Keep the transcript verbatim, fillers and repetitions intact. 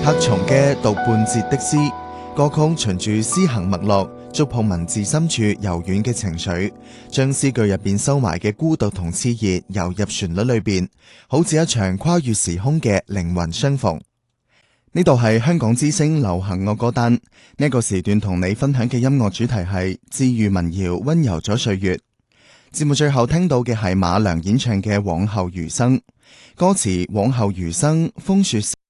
黑松嘅讀半截的詩，歌曲循住詩行脈絡，觸碰文字深處柔軟嘅情緒，將詩句入邊收埋嘅孤獨同熾熱游入旋律裏邊，好似一場跨越時空嘅靈魂相逢。呢度係香港之聲流行樂歌單，呢個時段同你分享嘅音樂主題係治癒民謠，溫柔咗歲月。節目最後聽到嘅係馬良演唱嘅《往後餘生》，歌詞往後餘生，風雪